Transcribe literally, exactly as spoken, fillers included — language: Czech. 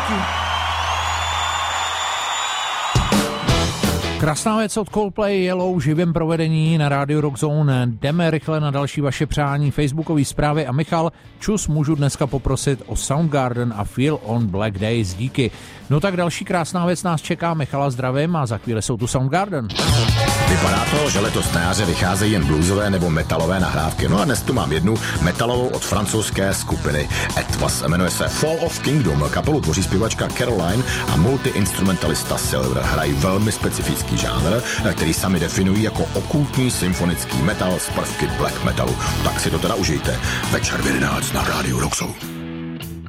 díky. Krásná věc od Coldplay, Yellow, živém provedení na rádiu Rock Zone. Jdeme rychle na další vaše přání, facebookové zprávy a Michal, čus, můžu dneska poprosit o Soundgarden a Feel on Black Days, díky. No tak další krásná věc nás čeká, Michala zdravím a za chvíli jsou tu Soundgarden. Vypadá to, že letos na jaře vycházejí jen bluesové nebo metalové nahrávky. No a dnes tu mám jednu metalovou od francouzské skupiny Etwas. Jmenuje se Fall of Kingdom. Kapelu tvoří zpěvačka Caroline a multiinstrumentalista Silver. Hrají velmi specifický žánr, který sami definují jako okultní symfonický metal z prvky black metalu. Tak si to teda užijte. Večer v jedenáct na rádiu Rock Zone.